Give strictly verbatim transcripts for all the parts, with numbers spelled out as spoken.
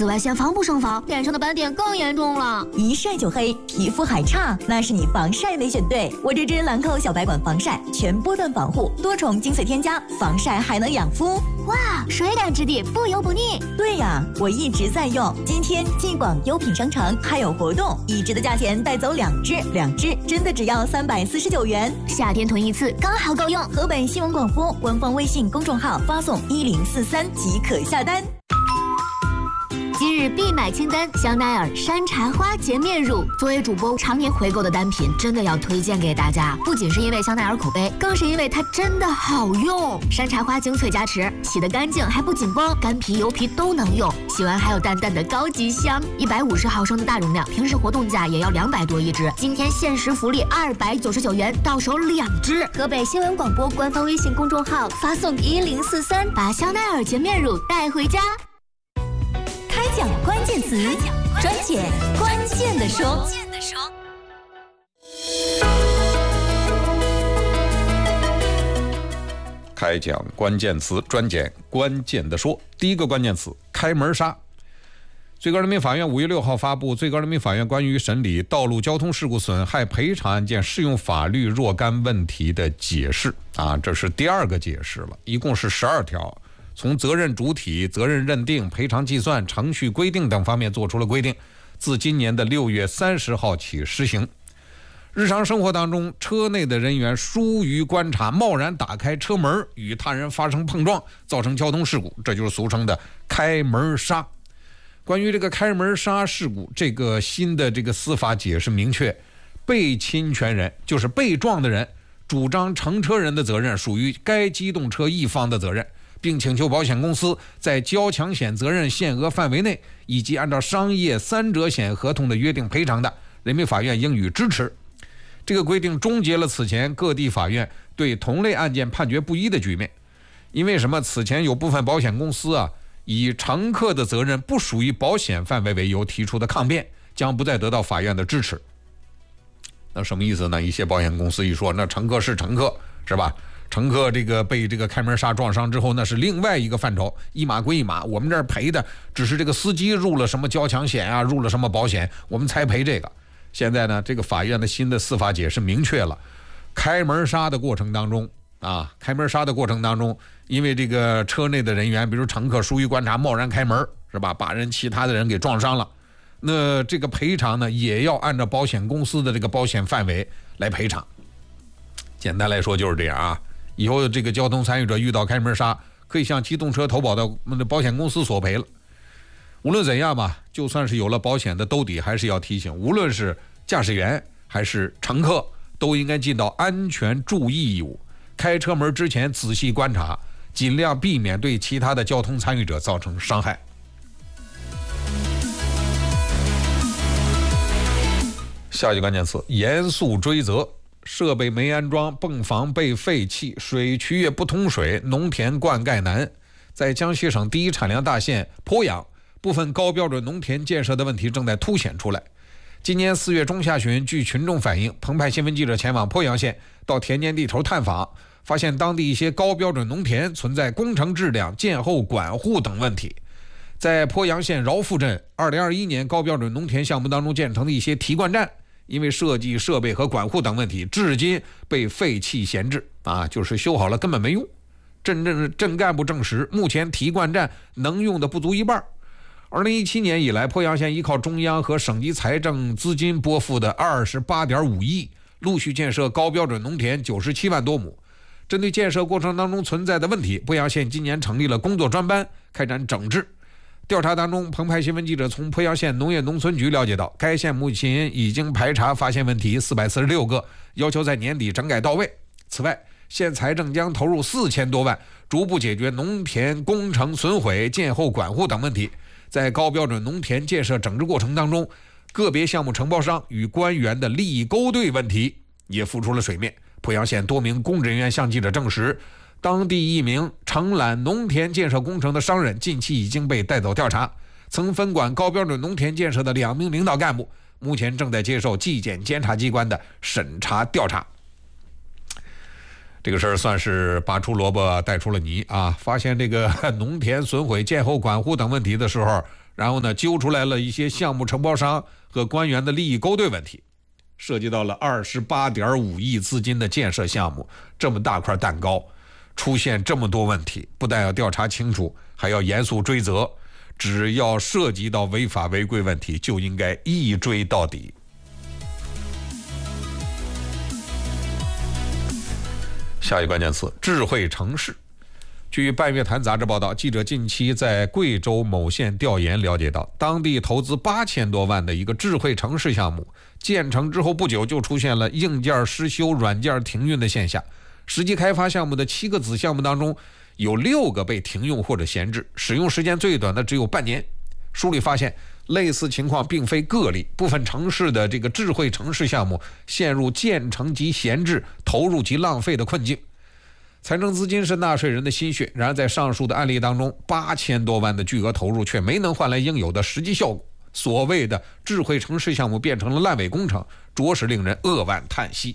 紫外线防不胜防，脸上的斑点更严重了。 一晒就黑，皮肤还差，那是你防晒没选对。我这支兰蔻小白管防晒，全波段防护，多重精粹添加，防晒还能养肤。 哇，水感质地，不油不腻。 对呀，我一直在用。今天进广优品商城还有活动，一支的价钱带走两支，两支真的只要三百四十九元。 夏天囤一次刚好够用。 河北新闻广播官方微信公众号发送一零四三即可下单。 今日必买清单：香奈儿山茶花洁面乳。作为主播常年回购的单品，真的要推荐给大家。不仅是因为香奈儿口碑，更是因为它真的好用。山茶花精粹加持，洗得干净还不紧绷，干皮油皮都能用。洗完还有淡淡的高级香。一百五十毫升的大容量，平时活动价也要两百多一支。今天限时福利二百九十九元，到手两支。河北新闻广播官方微信公众号发送一零四三，把香奈儿洁面乳带回家。 开讲关键词，专解关键的说。 开讲关键词，专解关键的说。第一个关键词：开门杀。最高人民法院五月六号发布《最高人民法院关于审理道路交通事故损害赔偿案件适用法律若干问题的解释》啊，这是第二个解释了，一共是十二条。从责任主体、责任认定、赔偿计算、程序规定等方面做出了规定，自今年的六月三十号起施行。日常生活当中，车内的人员疏于观察，贸然打开车门，与他人发生碰撞，造成交通事故，这就是俗称的开门杀。关于这个开门杀事故，这个新的这个司法解释明确，被侵权人就是被撞的人，主张乘车人的责任属于该机动车一方的责任，并请求保险公司在交强险责任限额范围内，以及按照商业三者险合同的约定赔偿的，人民法院应予支持。这个规定终结了此前各地法院对同类案件判决不一的局面。因为什么？此前有部分保险公司啊，以乘客的责任不属于保险范围为由提出的抗辩，将不再得到法院的支持。那什么意思呢？一些保险公司一说，那乘客是乘客，是吧？乘客这个被这个开门杀撞伤之后，那是另外一个范畴，一码归一码。我们这儿赔的只是这个司机入了什么交强险啊，入了什么保险，我们才赔这个。现在呢，这个法院的新的司法解释明确了，开门杀的过程当中啊，开门杀的过程当中，因为这个车内的人员，比如乘客疏于观察，贸然开门，是吧？把人其他的人给撞伤了，那这个赔偿呢，也要按照保险公司的这个保险范围来赔偿。简单来说就是这样啊。以后这个交通参与者遇到开门杀，可以向机动车投保的保险公司索赔了。无论怎样吧，就算是有了保险的兜底，还是要提醒，无论是驾驶员还是乘客，都应该尽到安全注意义务。开车门之前仔细观察，尽量避免对其他的交通参与者造成伤害。下一个关键词：严肃追责。设备没安装，泵房被废弃，水渠也不通水，农田灌溉难。在江西省第一产粮大县鄱阳，部分高标准农田建设的问题正在凸显出来。今年四月中下旬，据群众反映，澎湃新闻记者前往鄱阳县到田间地头探访，发现当地一些高标准农田存在工程质量、建后管护等问题。在鄱阳县饶富镇二零二一年高标准农田项目当中建成的一些提灌站，因为设计、设备和管护等问题，至今被废弃闲置啊，就是修好了根本没用。镇镇镇干部证实，目前提灌站能用的不足一半。二零一七年以来，鄱阳县依靠中央和省级财政资金拨付的二十八点五亿，陆续建设高标准农田九十七万多亩。针对建设过程当中存在的问题，鄱阳县今年成立了工作专班，开展整治。调查当中，澎湃新闻记者从鄱阳县农业农村局了解到，该县目前已经排查发现问题四百四十六个，要求在年底整改到位。此外，县财政将投入四千多万，逐步解决农田工程损毁、建后管护等问题。在高标准农田建设整治过程当中，个别项目承包商与官员的利益勾兑问题也浮出了水面。鄱阳县多名公职人员向记者证实，当地一名承揽农田建设工程的商人近期已经被带走调查，曾分管高标准农田建设的两名领导干部目前正在接受纪检监察机关的审查调查。这个事儿算是拔出萝卜带出了泥啊！发现这个农田损毁、建后管护等问题的时候， 然后呢，揪出来了一些项目承包商和官员的利益勾兑问题，涉及到了二十八点五亿资金的建设项目，这么大块蛋糕，出现这么多问题，不但要调查清楚，还要严肃追责。只要涉及到违法违规问题，就应该一追到底。下一个关键词：智慧城市。据半月谈杂志报道，记者近期在贵州某县调研了解到，当地投资八千多万的一个智慧城市项目建成之后不久就出现了硬件失修、软件停运的现象。实际开发项目的七个子项目当中，有六个被停用或者闲置，使用时间最短的只有半年。梳理发现，类似情况并非个例，部分城市的这个智慧城市项目陷入建成及闲置、投入及浪费的困境。财政资金是纳税人的心血，然而在上述的案例当中，八千多万的巨额投入却没能换来应有的实际效果。所谓的智慧城市项目变成了烂尾工程，着实令人扼腕叹息。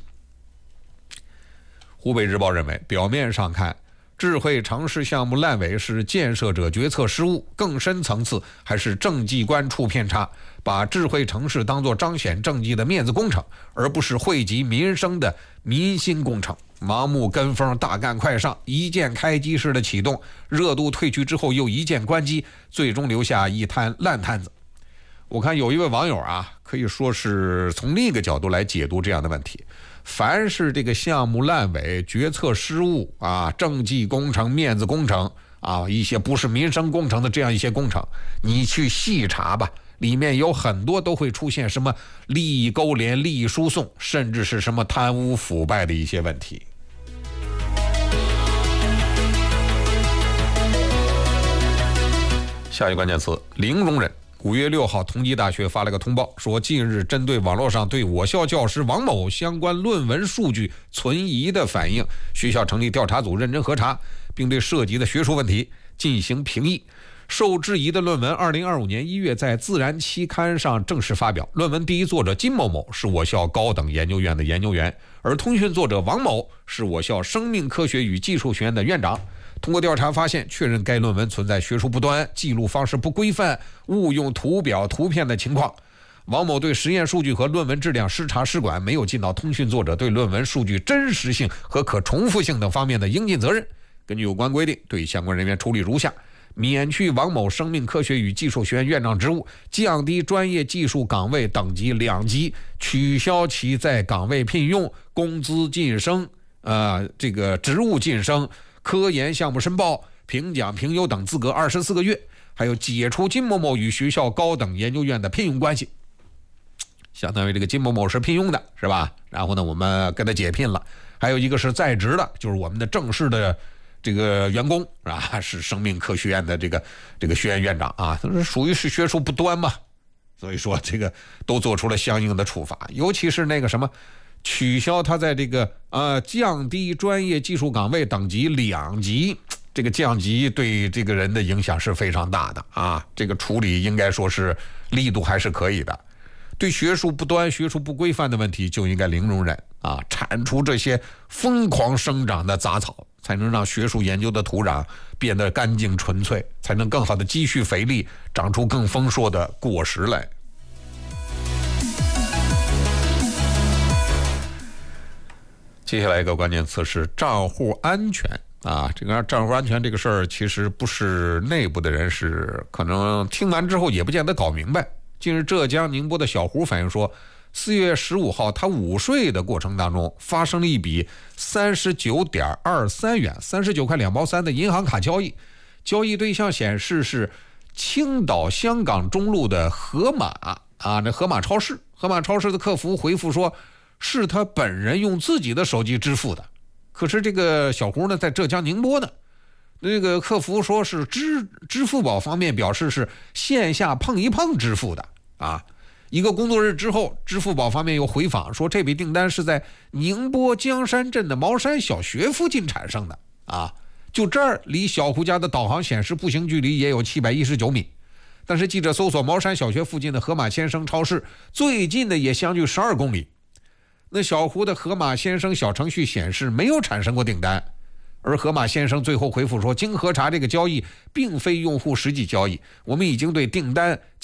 湖北日报认为，表面上看，智慧城市项目烂尾是建设者决策失误，更深层次还是政绩观出偏差，把智慧城市当作彰显政绩的面子工程，而不是惠及民生的民心工程。盲目跟风，大干快上，一键开机式的启动，热度退去之后又一键关机，最终留下一摊烂摊子。我看有一位网友啊，可以说是从另一个角度来解读这样的问题：凡是这个项目烂尾、决策失误啊、政绩工程、面子工程啊，一些不是民生工程的这样一些工程，你去细查吧，里面有很多都会出现什么利益勾连、利益输送，甚至是什么贪污腐败的一些问题。下一个关键词：零容忍。五月六号，同济大学发了个通报，说近日针对网络上对我校教师王某相关论文数据存疑的反映，学校成立调查组认真核查，并对涉及的学术问题进行评议。受质疑的论文二零二五年一月在《自然》期刊上正式发表，论文第一作者金某某是我校高等研究院的研究员，而通讯作者王某是我校生命科学与技术学院的院长。通过调查发现，确认该论文存在学术不端、记录方式不规范、误用图表、图片的情况。王某对实验数据和论文质量失察失管，没有尽到通讯作者对论文数据真实性和可重复性等方面的应尽责任。根据有关规定，对相关人员处理如下：免去王某生命科学与技术学院院长职务，降低专业技术岗位等级两级，取消其在岗位聘用、工资晋升、呃这个职务晋升、科研项目申报、评奖评优等资格二十四个月，还有解除金某某与学校高等研究院的聘用关系。相当于这个金某某是聘用的，是吧？然后呢，我们跟他解聘了。还有一个是在职的，就是我们的正式的这个员工，是吧？是生命科学院的这个这个学院院长啊，他是属于是学术不端嘛，所以说这个都做出了相应的处罚，尤其是那个什么。取消他在这个呃降低专业技术岗位等级两级，这个降级对这个人的影响是非常大的啊。这个处理应该说是力度还是可以的。对学术不端、学术不规范的问题就应该零容忍啊，铲除这些疯狂生长的杂草，才能让学术研究的土壤变得干净纯粹，才能更好的积蓄肥力，长出更丰硕的果实来。接下来一个关键词是账户安全啊，这个账户安全这个事儿，其实不是内部的人士可能听完之后也不见得搞明白。近日，浙江宁波的小胡反映说，四月十五号他午睡的过程当中，发生了一笔三十九点二三元、三十九块两毛三的银行卡交易，交易对象显示是青岛香港中路的盒马啊，那盒马超市，盒马超市的客服回复说，是他本人用自己的手机支付的。可是这个小胡呢，在浙江宁波呢，那个客服说是支支付宝方面表示是线下碰一碰支付的啊。一个工作日之后，支付宝方面又回访说，这笔订单是在宁波江山镇的茅山小学附近产生的啊。就这儿离小胡家的导航显示步行距离也有七百一十九米，但是记者搜索茅山小学附近的盒马先生超市，最近的也相距十二公里。那小胡的盒马先生小程序显示没有产生过订单， 而河马先生最后回复说，经核查，这个交易并非用户实际交易，我们已经对订单